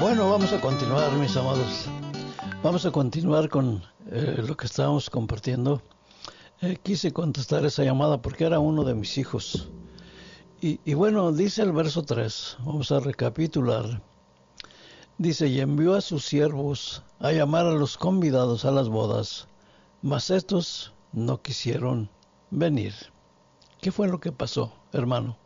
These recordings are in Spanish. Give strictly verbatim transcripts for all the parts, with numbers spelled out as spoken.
Bueno, vamos a continuar, mis amados. Vamos a continuar con eh, lo que estábamos compartiendo. Eh, quise contestar esa llamada porque era uno de mis hijos. Y, y bueno, dice el verso tres, vamos a recapitular. Dice, y envió a sus siervos a llamar a los convidados a las bodas, mas estos no quisieron venir. ¿Qué fue lo que pasó, hermano?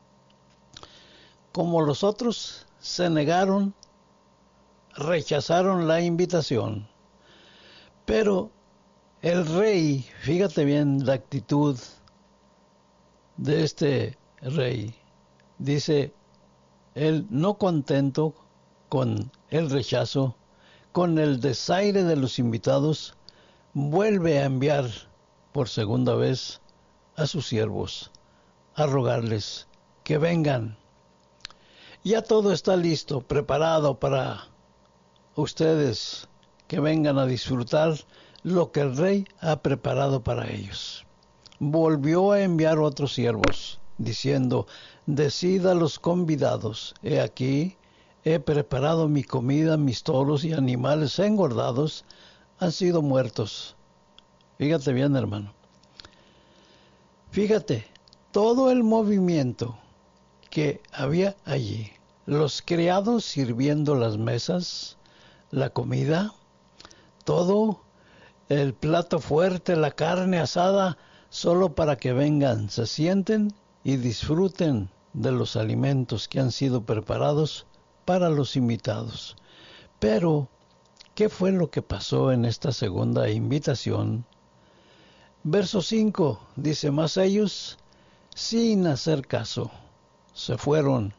Como los otros se negaron, rechazaron la invitación. Pero el rey, fíjate bien la actitud de este rey. Dice, él no contento con el rechazo, con el desaire de los invitados, vuelve a enviar por segunda vez a sus siervos, a rogarles que vengan. Ya todo está listo, preparado para ustedes que vengan a disfrutar lo que el rey ha preparado para ellos. Volvió a enviar otros siervos, diciendo, decid a los convidados, he aquí, he preparado mi comida, mis toros y animales engordados han sido muertos. Fíjate bien, hermano. Fíjate, todo el movimiento que había allí, los criados sirviendo las mesas, la comida, todo el plato fuerte, la carne asada, solo para que vengan, se sienten y disfruten de los alimentos que han sido preparados para los invitados. Pero, ¿qué fue lo que pasó en esta segunda invitación? Verso cinco dice, mas ellos, sin hacer caso, se fueron.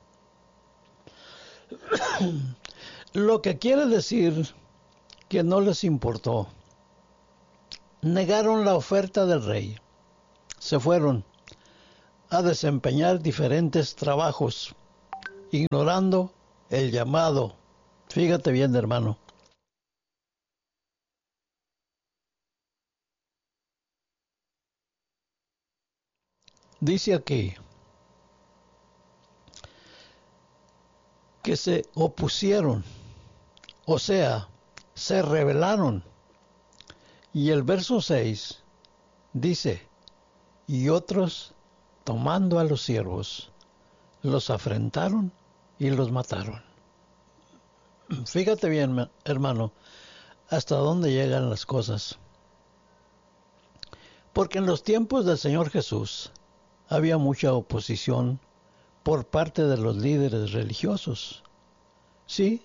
Lo que quiere decir que no les importó. Negaron la oferta del rey. Se fueron a desempeñar diferentes trabajos, ignorando el llamado. Fíjate bien, hermano. Dice aquí que se opusieron, o sea, se rebelaron. Y el verso seis dice, y otros, tomando a los siervos, los afrentaron y los mataron. Fíjate bien, hermano, hasta dónde llegan las cosas. Porque en los tiempos del Señor Jesús había mucha oposición por parte de los líderes religiosos. ¿Sí?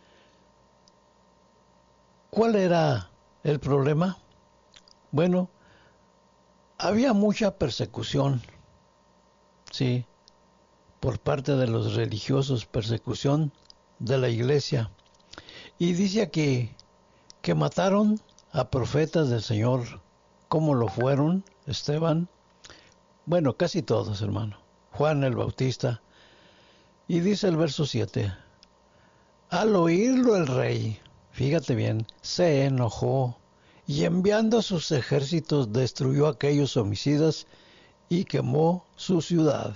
¿Cuál era el problema? Bueno, había mucha persecución, sí, por parte de los religiosos, persecución de la iglesia. Y dice aquí que mataron a profetas del Señor, como lo fueron Esteban, bueno, casi todos, hermano, Juan el Bautista. Y dice el verso siete, al oírlo el rey, fíjate bien, se enojó y enviando sus ejércitos destruyó a aquellos homicidas y quemó su ciudad.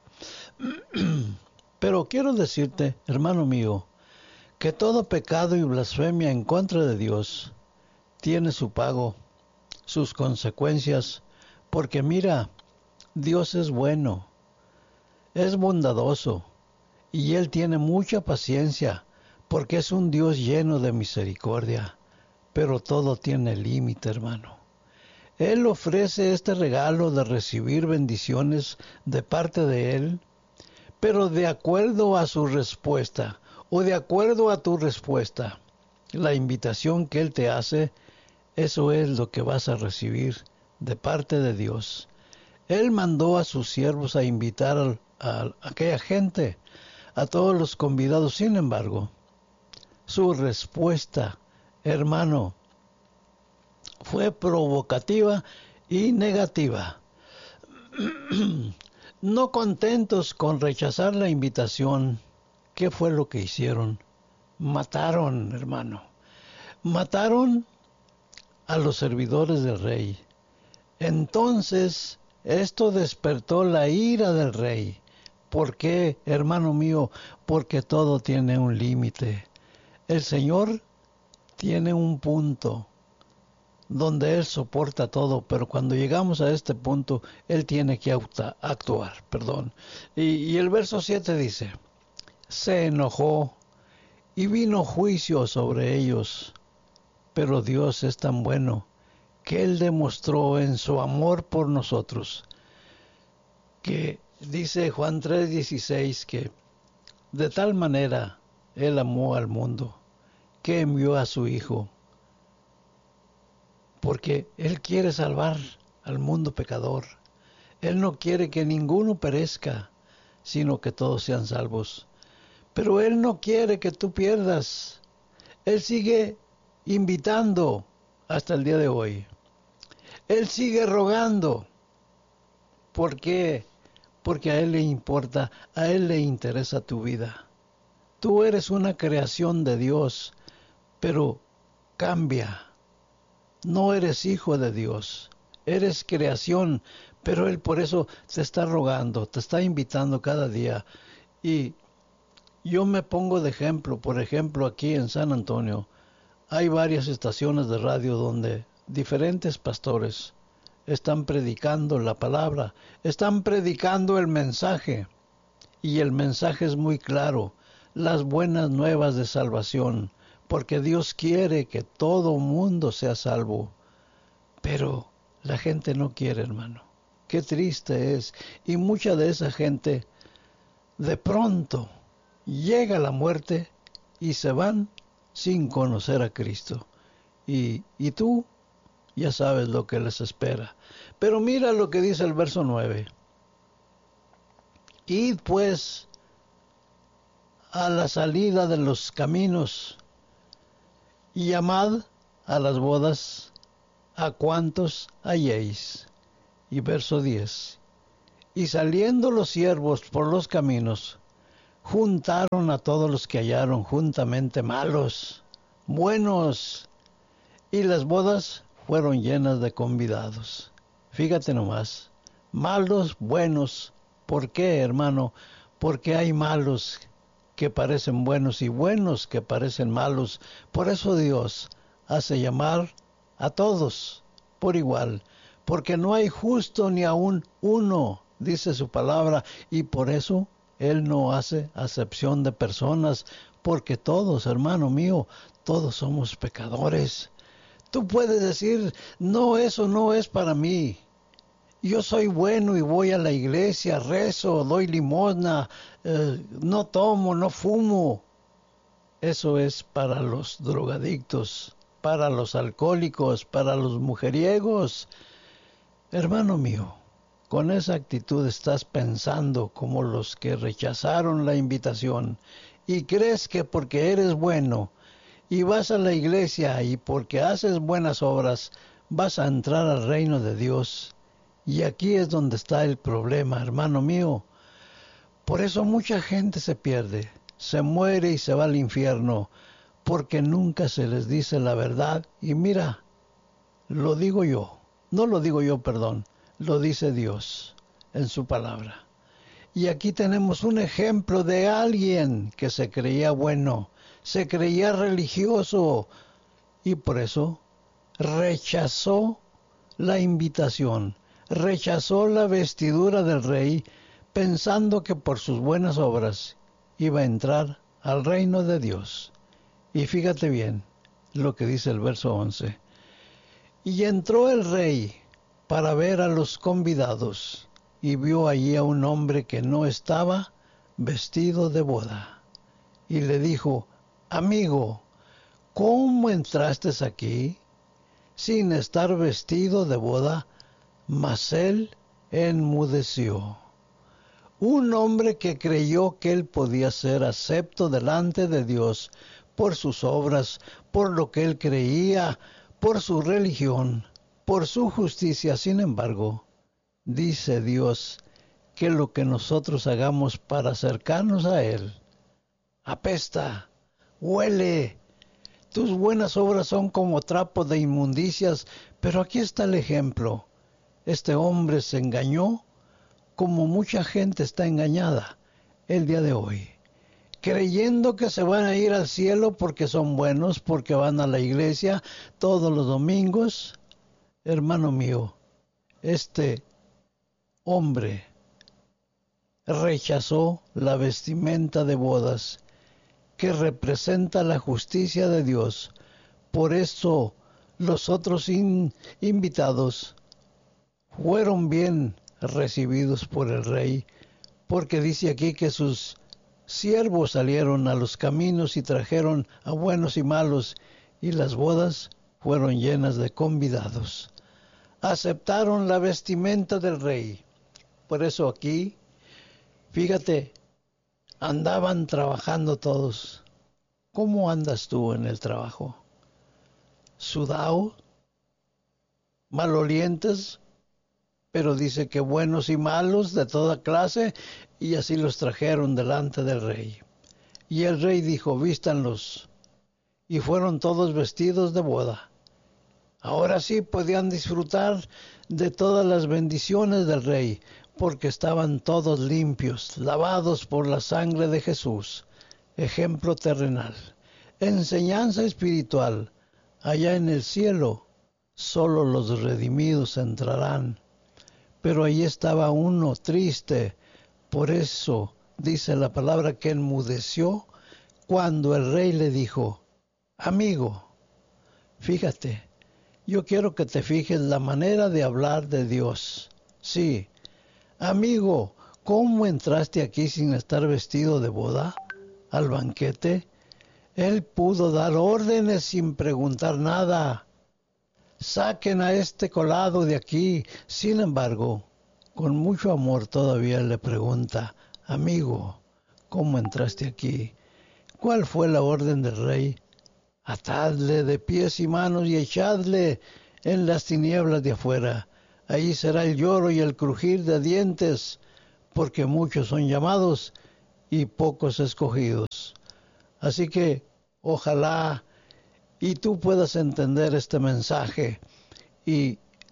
Pero quiero decirte, hermano mío, que todo pecado y blasfemia en contra de Dios tiene su pago, sus consecuencias, porque mira, Dios es bueno, es bondadoso, y Él tiene mucha paciencia, porque es un Dios lleno de misericordia, pero todo tiene límite, hermano. Él ofrece este regalo de recibir bendiciones de parte de Él, pero de acuerdo a su respuesta, o de acuerdo a tu respuesta, la invitación que Él te hace, eso es lo que vas a recibir de parte de Dios. Él mandó a sus siervos a invitar a, a aquella gente, a todos los convidados. Sin embargo, su respuesta, hermano, fue provocativa y negativa. No contentos con rechazar la invitación, ¿qué fue lo que hicieron? Mataron, hermano. Mataron a los servidores del rey. Entonces, esto despertó la ira del rey. ¿Por qué, hermano mío? Porque todo tiene un límite. El Señor tiene un punto donde Él soporta todo, pero cuando llegamos a este punto, Él tiene que actuar, perdón. Y, y el verso siete dice, se enojó y vino juicio sobre ellos, pero Dios es tan bueno que Él demostró en su amor por nosotros, que dice Juan tres dieciséis que de tal manera Él amó al mundo, que envió a su Hijo, porque Él quiere salvar al mundo pecador. Él no quiere que ninguno perezca, sino que todos sean salvos. Pero Él no quiere que tú pierdas. Él sigue invitando hasta el día de hoy. Él sigue rogando. ¿Por qué? Porque a Él le importa, a Él le interesa tu vida. Tú eres una creación de Dios, pero cambia. No eres hijo de Dios, eres creación, pero Él por eso te está rogando, te está invitando cada día. Y yo me pongo de ejemplo, por ejemplo, aquí en San Antonio, hay varias estaciones de radio donde diferentes pastores están predicando la palabra, están predicando el mensaje, y el mensaje es muy claro, las buenas nuevas de salvación, porque Dios quiere que todo mundo sea salvo. Pero la gente no quiere, hermano. Qué triste es. Y mucha de esa gente, de pronto, llega la muerte y se van sin conocer a Cristo. Y, y tú ya sabes lo que les espera. Pero mira lo que dice el verso nueve. Id pues a la salida de los caminos y llamad a las bodas a cuantos halléis. Y verso diez. Y saliendo los siervos por los caminos, juntaron a todos los que hallaron juntamente, malos, buenos, y las bodas fueron llenas de convidados. Fíjate nomás, malos, buenos. ¿Por qué, hermano? Porque hay malos que parecen buenos y buenos que parecen malos. Por eso Dios hace llamar a todos por igual, porque no hay justo ni aún uno, dice su palabra, y por eso Él no hace acepción de personas, porque todos, hermano mío, todos somos pecadores. Tú puedes decir, no, eso no es para mí. Yo soy bueno y voy a la iglesia, rezo, doy limosna, eh, no tomo, no fumo. Eso es para los drogadictos, para los alcohólicos, para los mujeriegos. Hermano mío, con esa actitud estás pensando como los que rechazaron la invitación y crees que porque eres bueno y vas a la iglesia y porque haces buenas obras vas a entrar al reino de Dios. Y aquí es donde está el problema, hermano mío. Por eso mucha gente se pierde, se muere y se va al infierno, porque nunca se les dice la verdad. Y mira, lo digo yo, no lo digo yo, perdón, lo dice Dios en su palabra. Y aquí tenemos un ejemplo de alguien que se creía bueno, se creía religioso, y por eso rechazó la invitación, rechazó la vestidura del rey, pensando que por sus buenas obras iba a entrar al reino de Dios. Y fíjate bien lo que dice el verso once. Y entró el rey para ver a los convidados, y vio allí a un hombre que no estaba vestido de boda. Y le dijo, amigo, ¿cómo entraste aquí sin estar vestido de boda? Mas él enmudeció. Un hombre que creyó que él podía ser acepto delante de Dios por sus obras, por lo que él creía, por su religión, por su justicia. Sin embargo, dice Dios que lo que nosotros hagamos para acercarnos a Él apesta, huele. Tus buenas obras son como trapos de inmundicias, pero aquí está el ejemplo. Este hombre se engañó como mucha gente está engañada el día de hoy. creyendo que se van a ir al cielo porque son buenos, porque van a la iglesia todos los domingos. Hermano mío, este hombre rechazó la vestimenta de bodas que representa la justicia de Dios. Por eso los otros in- invitados fueron bien recibidos por el rey, porque dice aquí que sus siervos salieron a los caminos y trajeron a buenos y malos, y las bodas fueron llenas de convidados. Aceptaron la vestimenta del rey. Por eso aquí, fíjate, andaban trabajando todos. ¿Cómo andas tú en el trabajo? ¿Sudado? ¿Malolientes? Pero dice que buenos y malos de toda clase, y así los trajeron delante del rey. Y el rey dijo, vístanlos. Y fueron todos vestidos de boda. Ahora sí podían disfrutar de todas las bendiciones del rey, porque estaban todos limpios, lavados por la sangre de Jesús. Ejemplo terrenal. Enseñanza espiritual. Allá en el cielo, solo los redimidos entrarán. Pero ahí estaba uno triste. Por eso dice la palabra que enmudeció cuando el rey le dijo, amigo, fíjate, yo quiero que te fijes la manera de hablar de Dios. Sí, amigo, ¿cómo entraste aquí sin estar vestido de boda al banquete? Él pudo dar órdenes sin preguntar nada. Saquen a este colado de aquí. Sin embargo, con mucho amor todavía le pregunta, amigo, ¿cómo entraste aquí? ¿Cuál fue la orden del rey? Atadle de pies y manos y echadle en las tinieblas de afuera. Allí será el lloro y el crujir de dientes, porque muchos son llamados y pocos escogidos. Así que ojalá y tú puedas entender este mensaje y